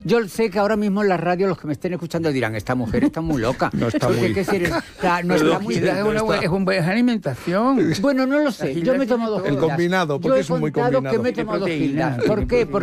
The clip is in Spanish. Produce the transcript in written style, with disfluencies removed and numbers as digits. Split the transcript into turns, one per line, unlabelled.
Yo sé que ahora mismo en la radio los que me estén escuchando dirán, esta mujer está muy loca.
No está
Porque,
muy...
¿qué decir? No está muy bien.
Es una buena alimentación.
Bueno, no lo sé. Yo me he tomado
El combinado, porque es muy combinado.
Yo he contado que me he tomado Gildas. ¿Por qué?